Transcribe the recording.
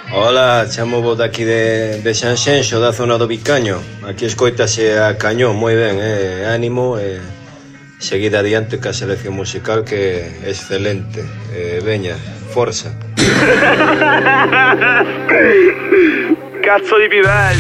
Hola, chamo vos daqui de Sanxenxo, da zona do Vicaño. Aquí escoitase a cañón, moi ben, ánimo, seguida adiante ca selección musical que é excelente. Veña, forza. Cazzo di pivelli.